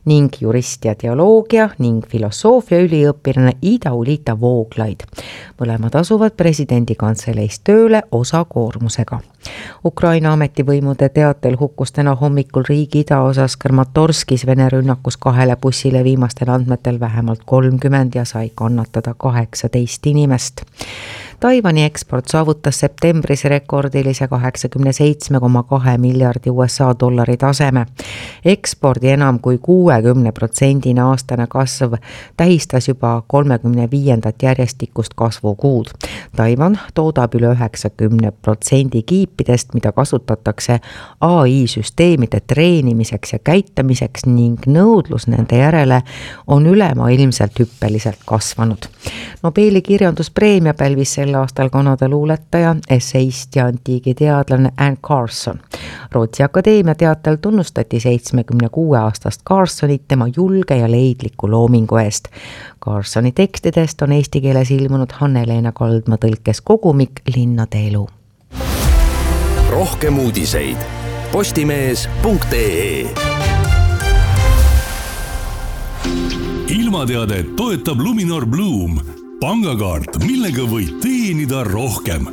ning jurist ja teoloogia ning filosoofia üliõpilane Ida-Ulita Vooglaid. Mõlemad asuvad presidendi kantseleis tööle osakoormusega. Ukraina ametivõimude teatel hukkus täna hommikul riigi idaosas Kramatorskis Vene rünnakus 2 bussile viimastel andmetel vähemalt 30 ja sai kannatada 18 inimest. Taiwani eksport saavutas septembris rekordilise 87,2 miljardi USA dollari taseme. Ekspordi enam kui 60% aastane kasv tähistas juba 35. järjestikust kasvukuud. Taiwan toodab üle 90% kiipidest, mida kasutatakse AI-süsteemide treenimiseks ja käitamiseks ning nõudlus nende järele on ülemaailmselt hüppeliselt kasvanud. Nobeli kirjanduspreemia pälvis sel aastal Kanada luuletaja, esseist ja antiigiteadlane Anne Carson. Rootsi Akadeemia teatel tunnustati 76-aastast Carsonit tema julge ja leidliku loomingu eest. Carsoni tekstidest on eesti keeles ilmunud Hanne-Leena Kaldma tõlkes kogumik Linnade elu. Rohkem uudiseid postimees.ee. Ilmateadet toetab Luminor Bloom, pangakaart, millega võid teenida rohkem.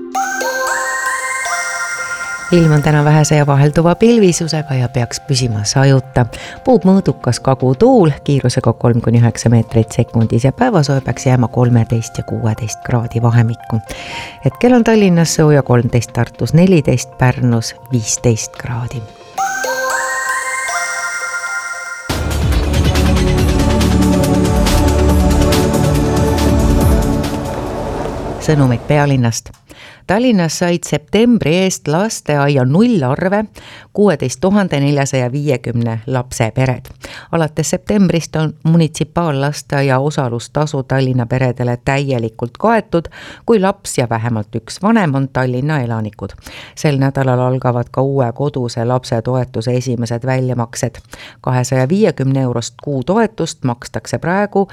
Ilm on täna vähese ja vahelduva pilvisusega ja peaks püsima sajuta. Puub mõõdukas kagutuul kiirusega 3-9 meetrit sekundis ja päevasoe peaks jääma 13 ja 16 kraadi vahemikku. Hetkel on Tallinnas sooja 13, Tartus 14, Pärnus 15 kraadi. Sõnumid pealinnast. Tallinnas said septembri eest lasteaia nullarve 16 450 lapse pered. Alates septembrist on munitsipaallasteaia osalustasu Tallinna peredele täielikult kaetud, kui laps ja vähemalt üks vanem on Tallinna elanikud. Sel nädalal algavad ka uue koduse lapse toetuse esimesed väljamaksed. 250 eurost kuu toetust makstakse praegu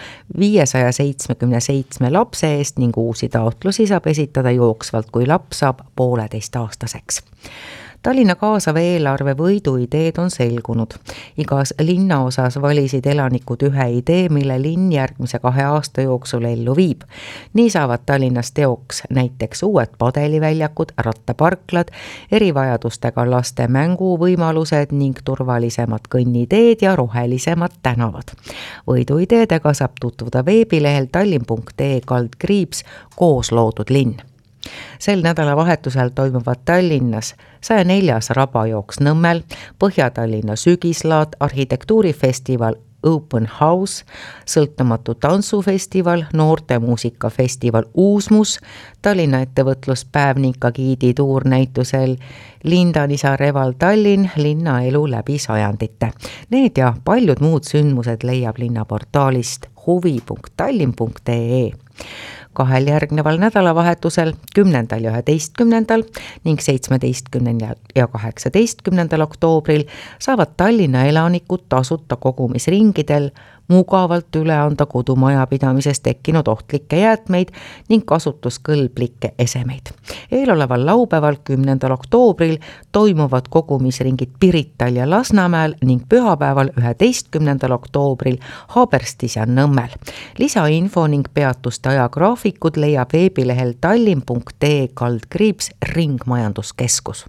577 lapse eest ning uusi taotlusi saab esitada jooksvalt, kui laps saab 1,5-aastaseks. Tallinna kaasava eelarve võiduideed on selgunud. Igas linnaosas valisid elanikud ühe idee, mille linn järgmise 2 aasta jooksul ellu viib. Nii saavad Tallinnas teoks näiteks uued padeliväljakud, rattaparklad, erivajadustega laste mänguvõimalused ning turvalisemad kõnniteed ja rohelisemad tänavad. Võiduideedega saab tutvuda veebilehel tallinn.ee/, koos loodud linn. Sel nädalavahetusel toimuvad Tallinnas 104. rabajooks Nõmmel, Põhja-Tallinna sügislaat, arhitektuurifestival Open House, sõltumatu tantsufestival, noortemuusikafestival Uusmus, Tallinna ettevõtluspäev ning ka giidituur näitusel Lindanisa Reval Tallinn, linna elu läbi sajandite. Need ja paljud muud sündmused leiab linnaportaalist huvi.tallinn.ee. 2 järgneval nädalavahetusel, 10. ja 11. ning 17. ja 18. oktoobril saavad Tallinna elanikud tasuta kogumisringidel mugavalt üle anda kodumajapidamises tekkinud ohtlikke jäätmeid ning kasutuskõlblikke esemeid. Eeloleval laupäeval 10. oktoobril toimuvad kogumisringid Pirital ja Lasnamäel ning pühapäeval 11. oktoobril Haaberstis ja Nõmmel. Lisainfo ning peatuste ajagraafikud leiab veebilehel tallinn.ee/ ringmajanduskeskus.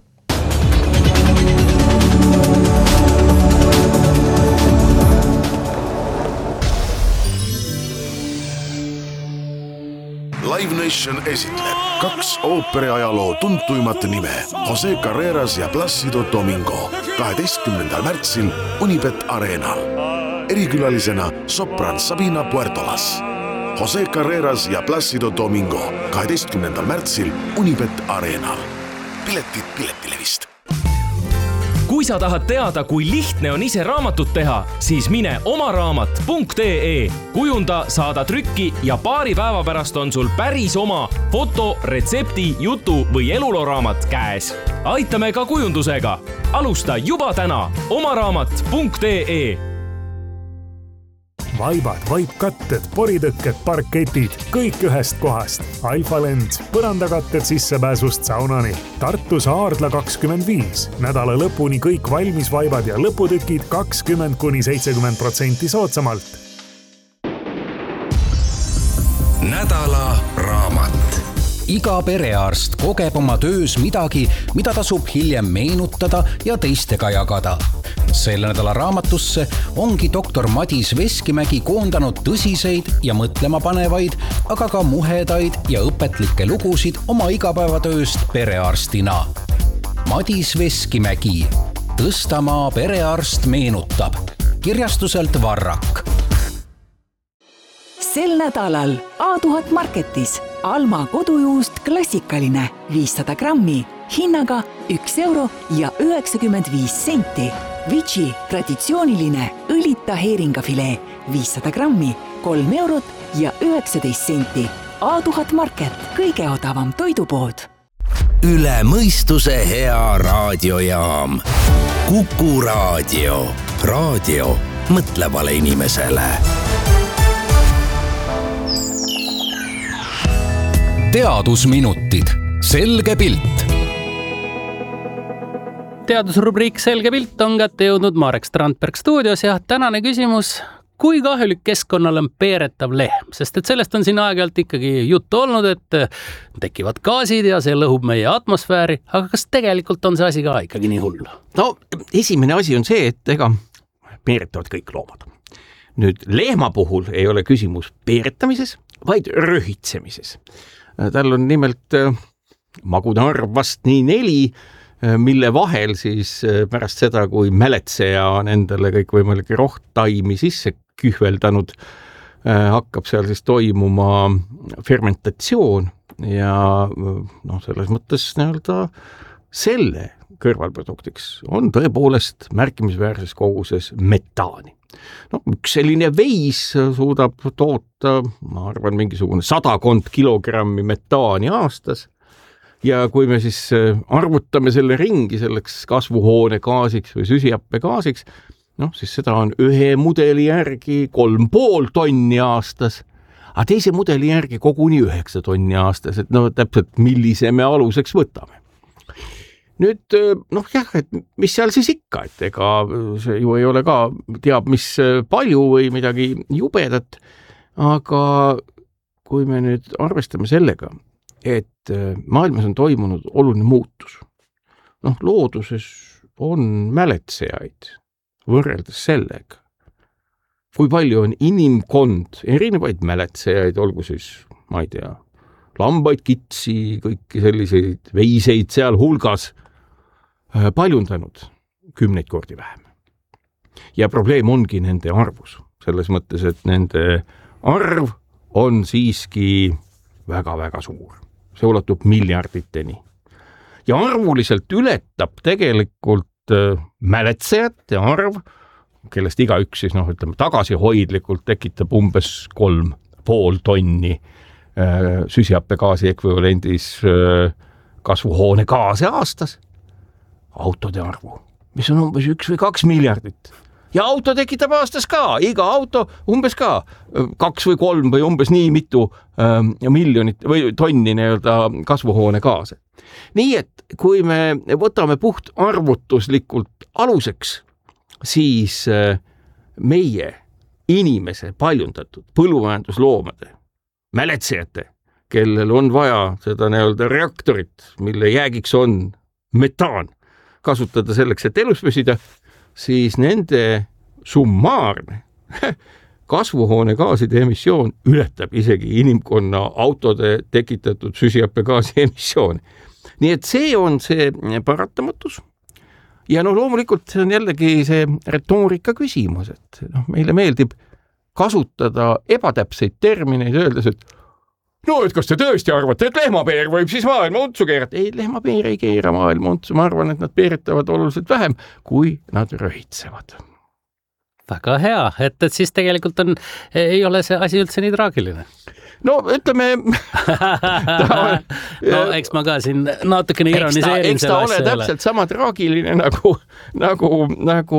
Live Nation esitleb 2 ooperiajaloo tuntuimat nime, Jose Carreras ja Plácido Domingo, 12. märtsil Unibet Arenal. Erikülalisena sopran Sabina Puertolas. Jose Carreras ja Plácido Domingo, 12. märtsil Unibet Arenal. Piletid Piletilevist. Kui sa tahad teada, kui lihtne on ise raamatut teha, siis mine omaraamat.ee. Kujunda, saada trükki ja paari päeva pärast on sul päris oma foto, retsepti, jutu või eluloraamat käes. Aitame ka kujundusega. Alusta juba täna omaraamat.ee. vaibad, vaipkatted, poritõkked, parketid, kõik ühest kohast. Alfalend, põrandakatted sissepääsust saunani. Tartus Aardla 25. Nädala lõpuni kõik valmis vaibad ja lõputükid 20–70% soodsamalt. Nädala raamat. Iga perearst kogeb oma töös midagi, mida tasub hiljem meenutada ja teistega jagada. Selle nädala raamatusse ongi doktor Madis Veskimägi koondanud tõsiseid ja mõtlema panevaid, aga ka muhedaid ja õpetlikke lugusid oma igapäevatööst perearstina. Madis Veskimägi, Tõstamaa perearst meenutab. Kirjastuselt Varrak. Sel nädalal A1000 Marketis Alma kodujuust klassikaline 500 grammi hinnaga 1,95 €. Vici traditsiooniline õlita heeringafilee 500 grammi 3,19 €. A1000 Market, kõige odavam toidupood. Üle mõistuse hea raadiojaam. Kuku raadio. Raadio mõtlevale inimesele. Teadusminutid. Selge pilt. Teadusrubriik Selge pilt on kätte jõudnud Marek Strandberg stuudios ja tänane küsimus, kui kahjulik keskkonnal on peeretav lehm, sest et sellest on siin aeg-ajalt ikkagi juttu olnud, et tekivad gaasid ja see lõhub meie atmosfääri, aga kas tegelikult on see asi ka ikkagi nii hull? No esimene asi on see, et ega peeretavad kõik loomad. Nüüd lehma puhul ei ole küsimus peeretamises, vaid röhitsemises. Tal on nimelt magude arv vast nii 4, mille vahel siis pärast seda, kui mäletseja on endale kõikvõimalikke rohttaimi sisse kühveldanud, hakkab seal siis toimuma fermentatsioon ja selles mõttes selle kõrvalproduktiks on tõepoolest märkimisväärses koguses metaani. Üks selline veis suudab toota, ma arvan, mingisugune 100 kilogrammi metaani aastas. Ja kui me siis arvutame selle ringi selleks kasvuhoonegaasiks või süsihappegaasiks, siis seda on ühe mudeli järgi 3,5 tonni aastas, aga teise mudeli järgi koguni 9 tonni aastas, et täpselt millise me aluseks võtame. Nüüd, et mis seal siis ikka, et ega see ju ei ole ka teab mis palju või midagi jubedat, aga kui me nüüd arvestame sellega, et maailmas on toimunud oluline muutus. Looduses on mäletsejaid võrreldes sellega. Kui palju on inimkond erinevaid mäletsejaid, olgu siis, ma ei tea, lambaid, kitsi, kõiki selliseid veiseid seal hulgas paljundanud 10 kordi vähem. Ja probleem ongi nende arvus. Selles mõttes, et nende arv on siiski väga-väga suur. See ulatub miljarditeni. Ja arvuliselt ületab tegelikult mäletsejate arv, kellest igaüks siis, tagasihoidlikult tekitab umbes 3,5 tonni süsihappegaasi ekvivalendis kasvuhoonegaase aastas. Autode arvu, mis on umbes 1 või 2 miljardit. Ja auto tekitab aastas ka, iga auto umbes ka 2 või 3 või umbes nii mitu miljonit või tonni kasvuhoonegaase. Nii et kui me võtame puht arvutuslikult aluseks, siis meie inimese paljundatud põllumajandusloomade, mäletsejate, kellel on vaja seda reaktorit, mille jäägiks on metaan, kasutada selleks, et elus püsida, siis nende summaarne kasvuhoonegaaside emissioon ületab isegi inimkonna autode tekitatud süsihappegaasi emissiooni. Nii et see on see paratamatus. Ja loomulikult see on jällegi see retoorika küsimus, et meile meeldib kasutada ebatäpseid termineid, öeldes, et et kas te tõesti arvate, et lehmapeer võib siis maailma untsu keerata? Ei, lehmapeer ei keera maailma untsu. Ma arvan, et nad peeretavad oluliselt vähem, kui nad röhitsevad. Väga hea, et siis tegelikult ei ole see asi üldse nii traagiline. no ütleme no eks ma ka siin natukene ironiseerin selle asja üle. Täpselt sama traagiline nagu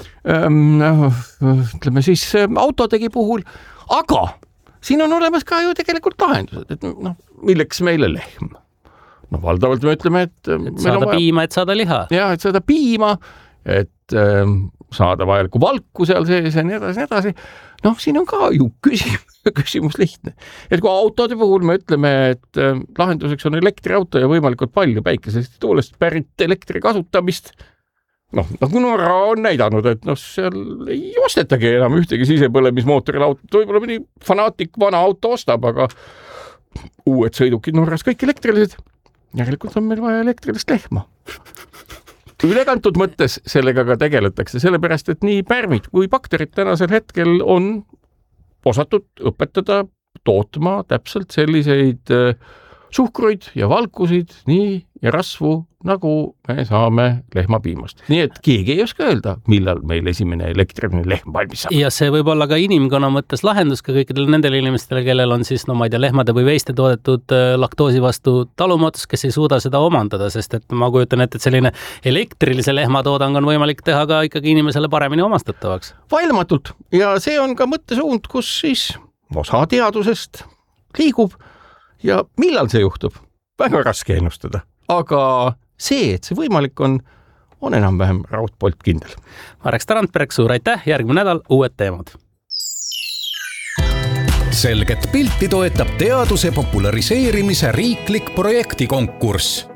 ütleme siis autodegi puhul, aga siin on olemas ka ju tegelikult lahendused, et milleks meile lehm? No valdavalt me ütleme, et saada piima, et saada liha. Ja, et saada piima, et saada vajalikku valku seal sees ja nii edasi. No siin on ka ju küsimus lihtne. Et kui autode puhul me ütleme, et lahenduseks on elektriauto ja võimalikult palju päikesest tuulest pärit elektri kasutamist, nagu Norra on näidanud, et seal ei ostetagi enam ühtegi sisepõlemismootoril autot, võib-olla mõni fanaatik vana auto ostab, aga uued sõidukid Norras kõik elektrilised. Järelikult on meil vaja elektrilist lehma. Ülekantud mõttes sellega ka tegeletakse, sellepärast, et nii pärmid kui bakterid tänasel hetkel on osatud õpetada tootma täpselt selliseid suhkruid ja valkusid, nii ja rasvu, nagu me saame lehmapiimast. Nii et keegi ei oska öelda, millal meil esimene elektriline lehm valmis saab. Ja see võib olla ka inimkonna mõttes lahendus ka kõikidele nendele inimestele, kellel on siis, ma ei tea, lehmade või veiste toodetud laktoosi vastu talumatus, kes ei suuda seda omandada, sest et ma kujutan ette, et selline elektrilise lehmatoodang on võimalik teha ka ikkagi inimesele paremini omastatavaks. Vaieldamatult. Ja see on ka mõttesuund, kus siis osa teadusest liigub ja millal see juhtub? Väga raske ennustada. Aga see, et see võimalik on enam-vähem raudpolt kindel. Marek Strandberg, suur aitäh, järgmine nädal uued teemad. Selget pilti toetab teaduse populariseerimise riiklik projektikonkurss.